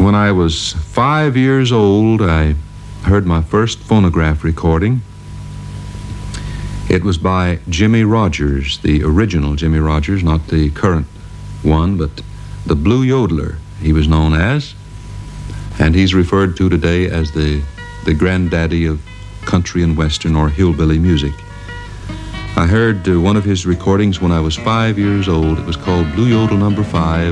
When I was 5 years old, I heard my first phonograph recording. It was by Jimmie Rodgers, the original Jimmie Rodgers, not the current one, but the Blue Yodeler, he was known as. And he's referred to today as the granddaddy of country and western or hillbilly music. I heard one of his recordings when I was 5 years old. It was called Blue Yodel Number 5.